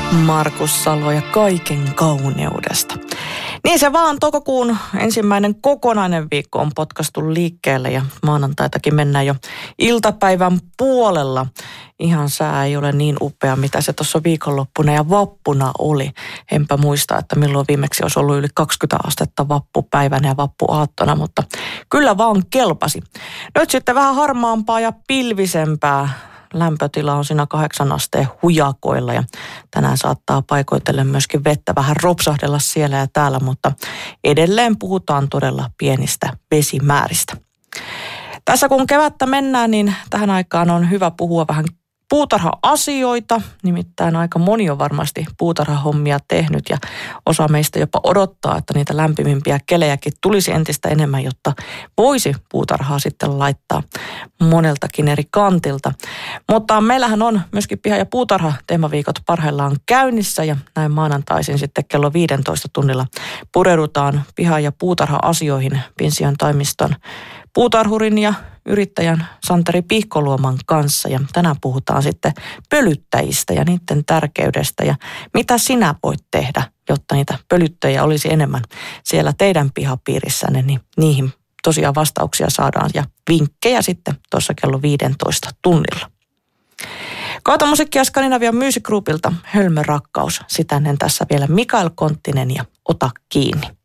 Markus Salo ja kaiken kauneudesta. Niin se vaan, toukokuun ensimmäinen kokonainen viikko on potkastu liikkeelle ja maanantaitakin mennään jo iltapäivän puolella. Ihan sää ei ole niin upea, mitä se tuossa viikonloppuna ja vappuna oli. Enpä muista, että milloin viimeksi olisi ollut yli 20 astetta vappupäivänä ja vappuaattona, mutta kyllä vaan kelpasi. Nyt sitten vähän harmaampaa ja pilvisempää. Lämpötila on siinä 8 asteen hujakoilla ja tänään saattaa paikoitellen myöskin vettä vähän ropsahdella siellä ja täällä, mutta edelleen puhutaan todella pienistä vesimääristä. Tässä kun kevättä mennään, niin tähän aikaan on hyvä puhua vähän puutarha-asioita, nimittäin aika moni on varmasti puutarhahommia tehnyt ja osa meistä jopa odottaa, että niitä lämpimimpiä kelejäkin tulisi entistä enemmän, jotta voisi puutarhaa sitten laittaa moneltakin eri kantilta. Mutta meillähän on myöskin piha- ja puutarha-teemaviikot parhaillaan käynnissä ja näin maanantaisin sitten kello 15 tunnilla pureudutaan piha- ja puutarha-asioihin Pinsiön toimiston puutarhurin ja yrittäjän Santeri Pihkoluoman kanssa ja tänään puhutaan sitten pölyttäjistä ja niiden tärkeydestä ja mitä sinä voit tehdä, jotta niitä pölyttäjiä olisi enemmän siellä teidän pihapiirissänne, niin niihin tosiaan vastauksia saadaan ja vinkkejä sitten tuossa kello 15 tunnilla. Kaatomusiikkia Skandinavian Music Groupilta Hölmö rakkaus, sitä ennen tässä vielä Mikael Konttinen ja Ota kiinni.